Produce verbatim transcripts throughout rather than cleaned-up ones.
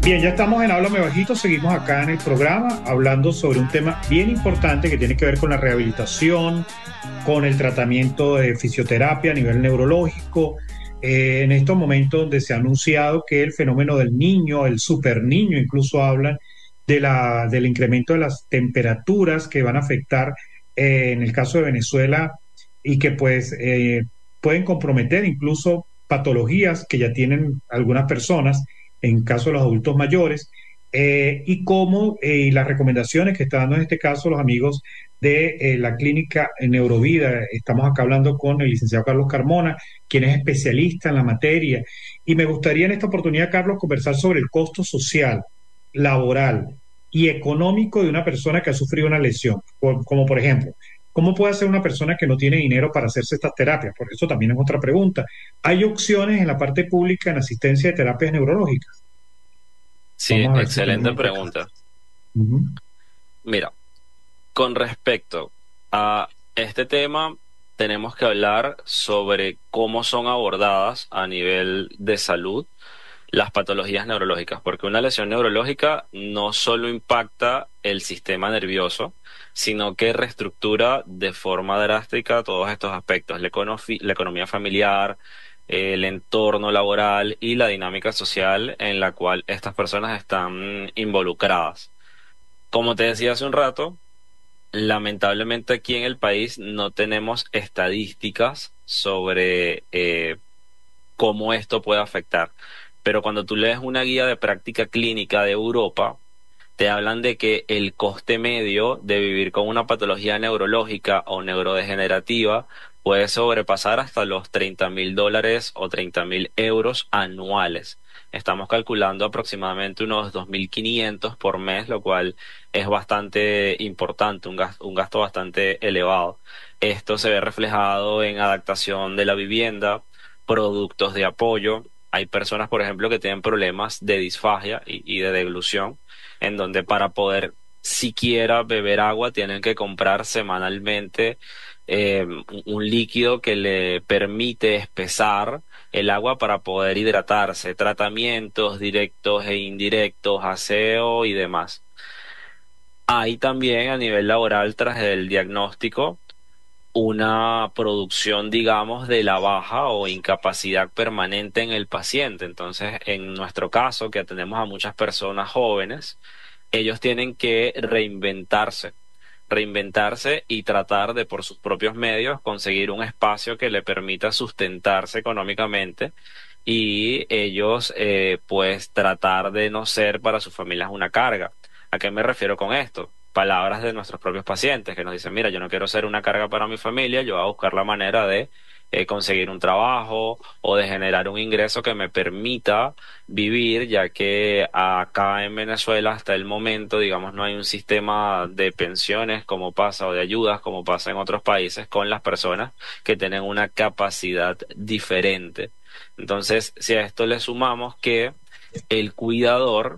Bien, ya estamos en Háblame Bajito, seguimos acá en el programa hablando sobre un tema bien importante que tiene que ver con la rehabilitación, con el tratamiento de fisioterapia a nivel neurológico. Eh, en estos momentos donde se ha anunciado que el fenómeno del niño, el super niño, incluso hablan de la, del incremento de las temperaturas que van a afectar eh, en el caso de Venezuela y que pues eh, pueden comprometer incluso patologías que ya tienen algunas personas en caso de los adultos mayores, eh, y cómo eh, las recomendaciones que están dando en este caso los amigos de eh, la clínica Neurovida. Estamos acá hablando con el licenciado Carlos Carmona, quien es especialista en la materia. Y me gustaría en esta oportunidad, Carlos, conversar sobre el costo social, laboral y económico de una persona que ha sufrido una lesión, por, como por ejemplo, ¿cómo puede hacer una persona que no tiene dinero para hacerse estas terapias? Porque eso también es otra pregunta. ¿Hay opciones en la parte pública en asistencia de terapias neurológicas? Sí, Vamos a ver si tenemos excelente este caso. pregunta. Ujú. Mira, con respecto a este tema, tenemos que hablar sobre cómo son abordadas a nivel de salud las patologías neurológicas, porque una lesión neurológica no solo impacta el sistema nervioso, sino que reestructura de forma drástica todos estos aspectos, la econofi- la economía familiar, el entorno laboral y la dinámica social en la cual estas personas están involucradas. Como te decía hace un rato, lamentablemente aquí en el país no tenemos estadísticas sobre eh, cómo esto puede afectar. Pero cuando tú lees una guía de práctica clínica de Europa, te hablan de que el coste medio de vivir con una patología neurológica o neurodegenerativa puede sobrepasar hasta los treinta mil dólares o treinta mil euros anuales. Estamos calculando aproximadamente unos dos mil quinientos por mes, lo cual es bastante importante, un gasto, un gasto bastante elevado. Esto se ve reflejado en adaptación de la vivienda, productos de apoyo. Hay personas, por ejemplo, que tienen problemas de disfagia y, y de deglución en donde para poder siquiera beber agua tienen que comprar semanalmente eh, un un líquido que le permite espesar el agua para poder hidratarse, tratamientos directos e indirectos, aseo y demás. Hay también a nivel laboral, tras el diagnóstico, una producción, digamos, de la baja o incapacidad permanente en el paciente. Entonces, en nuestro caso, que atendemos a muchas personas jóvenes, ellos tienen que reinventarse, reinventarse y tratar de por sus propios medios conseguir un espacio que le permita sustentarse económicamente y ellos eh, pues tratar de no ser para sus familias una carga. ¿A qué me refiero con esto? Palabras de nuestros propios pacientes que nos dicen, mira, yo no quiero ser una carga para mi familia, yo voy a buscar la manera de eh, conseguir un trabajo o de generar un ingreso que me permita vivir, ya que acá en Venezuela hasta el momento, digamos, no hay un sistema de pensiones como pasa o de ayudas como pasa en otros países con las personas que tienen una capacidad diferente. Entonces, si a esto le sumamos que el cuidador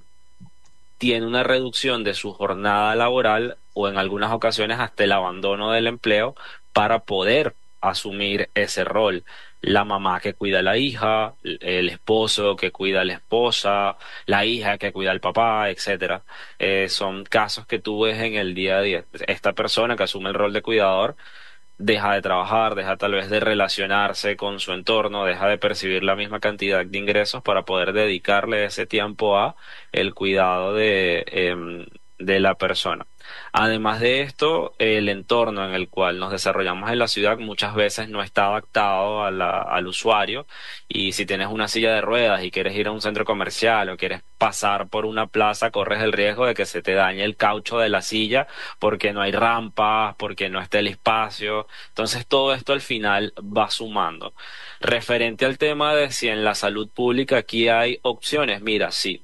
tiene una reducción de su jornada laboral o en algunas ocasiones hasta el abandono del empleo para poder asumir ese rol. La mamá que cuida a la hija, el esposo que cuida a la esposa, la hija que cuida al papá, etcétera. Eh, son casos que tú ves en el día a día. Esta persona que asume el rol de cuidador deja de trabajar, deja tal vez de relacionarse con su entorno, deja de percibir la misma cantidad de ingresos para poder dedicarle ese tiempo a el cuidado de, em, de la persona. Además de esto, el entorno en el cual nos desarrollamos en la ciudad muchas veces no está adaptado a la- al usuario y si tienes una silla de ruedas y quieres ir a un centro comercial o quieres pasar por una plaza, corres el riesgo de que se te dañe el caucho de la silla porque no hay rampas, porque no está el espacio. Entonces todo esto al final va sumando. Referente al tema de si en la salud pública aquí hay opciones, mira, sí.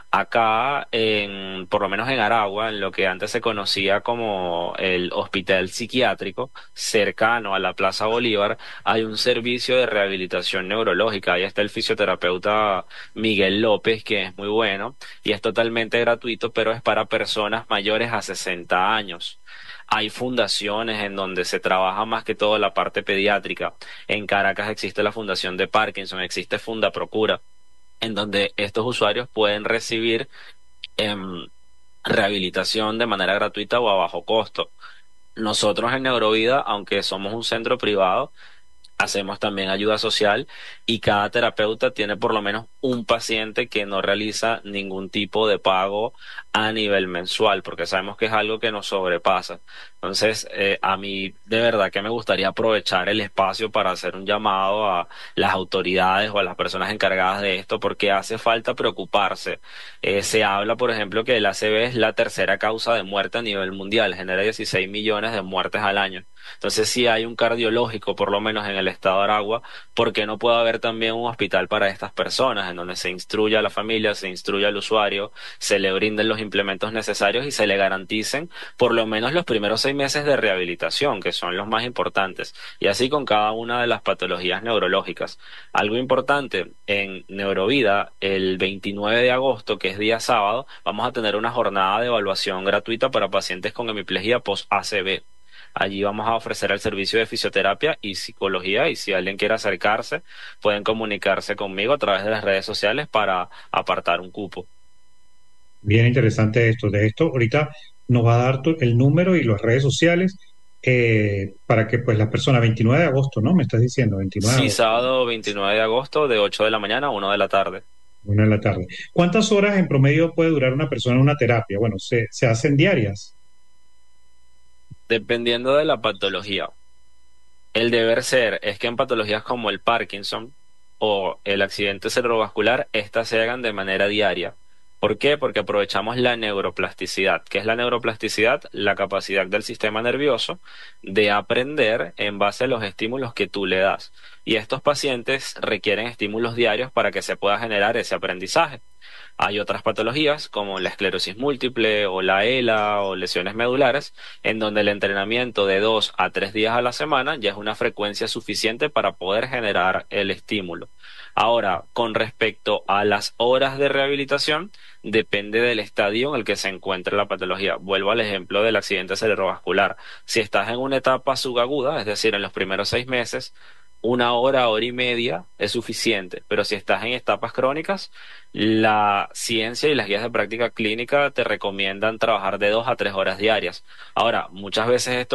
Acá, en, por lo menos en Aragua, en lo que antes se conocía como el hospital psiquiátrico, cercano a la Plaza Bolívar, hay un servicio de rehabilitación neurológica. Ahí está el fisioterapeuta Miguel López, que es muy bueno, y es totalmente gratuito, pero es para personas mayores a sesenta años. Hay fundaciones en donde se trabaja más que todo la parte pediátrica. En Caracas existe la Fundación de Parkinson, existe Fundaprocura. en donde estos usuarios pueden recibir em, rehabilitación de manera gratuita o a bajo costo. Nosotros en Neurovida, aunque somos un centro privado, hacemos también ayuda social y cada terapeuta tiene por lo menos un paciente que no realiza ningún tipo de pago a nivel mensual, porque sabemos que es algo que nos sobrepasa. Entonces, eh, a mí de verdad que me gustaría aprovechar el espacio para hacer un llamado a las autoridades o a las personas encargadas de esto, porque hace falta preocuparse. Eh, se habla, por ejemplo, que el A C V es la tercera causa de muerte a nivel mundial, genera dieciséis millones de muertes al año. Entonces, si hay un cardiológico, por lo menos en el estado de Aragua, ¿por qué no puede haber también un hospital para estas personas, en donde se instruya a la familia, se instruya al usuario, se le brinden los implementos necesarios y se le garanticen por lo menos los primeros seis meses de rehabilitación, que son los más importantes, y así con cada una de las patologías neurológicas? Algo importante, en Neurovida, el veintinueve de agosto, que es día sábado, vamos a tener una jornada de evaluación gratuita para pacientes con hemiplegia post-A C V. Allí vamos a ofrecer el servicio de fisioterapia y psicología, y si alguien quiere acercarse, pueden comunicarse conmigo a través de las redes sociales para apartar un cupo. Bien interesante esto. De esto, ahorita nos va a dar tu- el número y las redes sociales eh, para que pues la persona, veintinueve de agosto, ¿no? Me estás diciendo, veintinueve de Sí, agosto, sábado veintinueve de agosto de ocho de la mañana a una de la tarde. una de la tarde. ¿Cuántas horas en promedio puede durar una persona en una terapia? Bueno, se, se hacen diarias. Dependiendo de la patología. El deber ser es que en patologías como el Parkinson o el accidente cerebrovascular, estas se hagan de manera diaria. ¿Por qué? Porque aprovechamos la neuroplasticidad. ¿Qué es la neuroplasticidad? La capacidad del sistema nervioso de aprender en base a los estímulos que tú le das. Y estos pacientes requieren estímulos diarios para que se pueda generar ese aprendizaje. Hay otras patologías como la esclerosis múltiple o la E L A o lesiones medulares, en donde el entrenamiento de dos a tres días a la semana ya es una frecuencia suficiente para poder generar el estímulo. Ahora, con respecto a las horas de rehabilitación, depende del estadio en el que se encuentre la patología. Vuelvo al ejemplo del accidente cerebrovascular. Si estás en una etapa subaguda, es decir, en los primeros seis meses, una hora, hora y media es suficiente, pero si estás en etapas crónicas, la ciencia y las guías de práctica clínica te recomiendan trabajar de dos a tres horas diarias. Ahora, muchas veces esto